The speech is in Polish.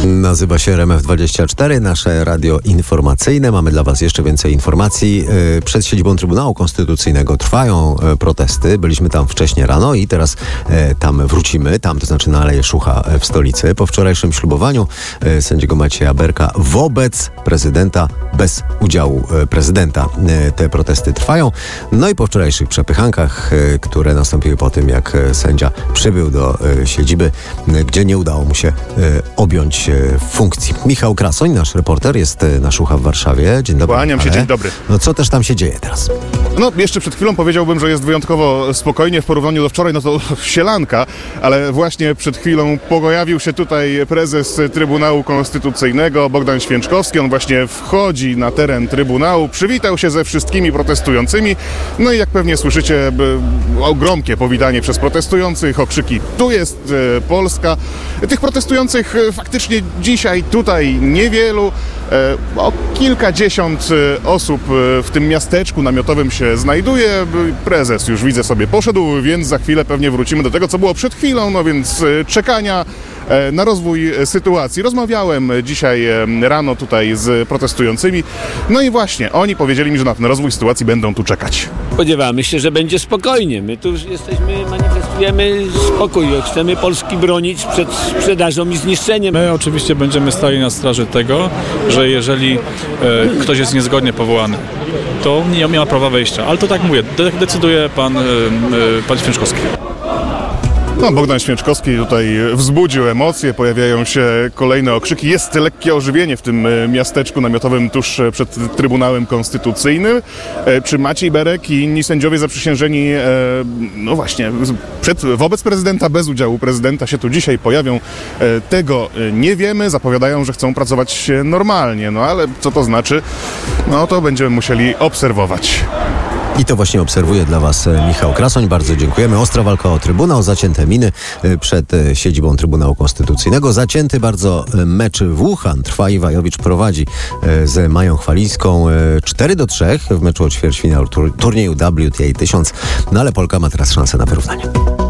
Nazywa się RMF24, nasze radio informacyjne. Mamy dla Was jeszcze więcej informacji. Przed siedzibą Trybunału Konstytucyjnego trwają protesty. Byliśmy tam wcześniej rano i teraz tam wrócimy. Tam, to znaczy na Aleje Szucha w stolicy. Po wczorajszym ślubowaniu sędziego Macieja Berka wobec prezydenta bez udziału prezydenta. Te protesty trwają. No i po wczorajszych przepychankach, które nastąpiły po tym, jak sędzia przybył do siedziby, gdzie nie udało mu się objąć funkcji. Michał Krasoń, nasz reporter, jest na Szucha w Warszawie. Dzień dobry. Kłaniam się, dzień dobry. No co też tam się dzieje teraz? No, jeszcze przed chwilą powiedziałbym, że jest wyjątkowo spokojnie w porównaniu do wczoraj, no to sielanka, ale właśnie przed chwilą pojawił się tutaj prezes Trybunału Konstytucyjnego, Bogdan Święczkowski. On właśnie wchodzi na teren Trybunału, przywitał się ze wszystkimi protestującymi, no i jak pewnie słyszycie, gromkie powitanie przez protestujących, okrzyki "Tu jest Polska". Tych protestujących faktycznie dzisiaj tutaj niewielu, o kilkadziesiąt osób w tym miasteczku namiotowym się znajduje. Prezes już widzę sobie poszedł, więc za chwilę pewnie wrócimy do tego, co było przed chwilą, no więc czekania na rozwój sytuacji. Rozmawiałem dzisiaj rano tutaj z protestującymi, no i właśnie oni powiedzieli mi, że na ten rozwój sytuacji będą tu czekać. Spodziewamy się, że będzie spokojnie. My tu już manifestujemy spokój. Chcemy Polski bronić przed sprzedażą i zniszczeniem. My oczywiście będziemy stali na straży tego, że jeżeli ktoś jest niezgodnie powołany, to nie ma prawa wejścia. Ale to tak mówię, decyduje pan Święczkowski. No, Bogdan Święczkowski tutaj wzbudził emocje, pojawiają się kolejne okrzyki. Jest lekkie ożywienie w tym miasteczku namiotowym tuż przed Trybunałem Konstytucyjnym. Czy Maciej Berek i inni sędziowie zaprzysiężeni, no właśnie, wobec prezydenta, bez udziału prezydenta się tu dzisiaj pojawią? Tego nie wiemy. Zapowiadają, że chcą pracować normalnie, no ale co to znaczy? No to będziemy musieli obserwować. I to właśnie obserwuje dla Was Michał Krasoń. Bardzo dziękujemy. Ostra walka o Trybunał, zacięte miny przed siedzibą Trybunału Konstytucyjnego. Zacięty bardzo mecz Włuchan. Trwa i Wajowicz prowadzi z Mają Chwalińską 4-3 w meczu o ćwierćfinał turnieju WTA 1000. No ale Polka ma teraz szansę na wyrównanie.